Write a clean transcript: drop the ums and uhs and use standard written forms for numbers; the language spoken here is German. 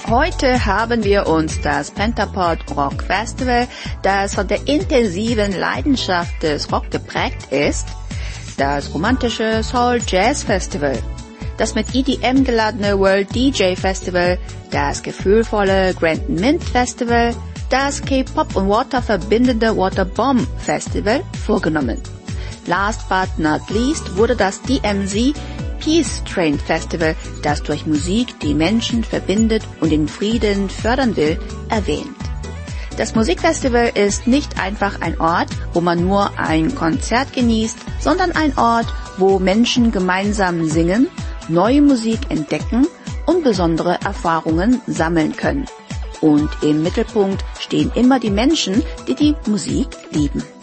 Heute haben wir uns das Pentapod Rock Festival, das von der intensiven Leidenschaft des Rock geprägt ist, das romantische Soul Jazz Festival, das mit EDM geladene World DJ Festival, das gefühlvolle Grand Mint Festival, das K-Pop und Water verbindende Waterbomb Festival vorgenommen. Last but not least wurde das DMZ Peace Train Festival, das durch Musik die Menschen verbindet und den Frieden fördern will, erwähnt. Das Musikfestival ist nicht einfach ein Ort, wo man nur ein Konzert genießt, sondern ein Ort, wo Menschen gemeinsam singen, neue Musik entdecken und besondere Erfahrungen sammeln können. Und im Mittelpunkt stehen immer die Menschen, die die Musik lieben.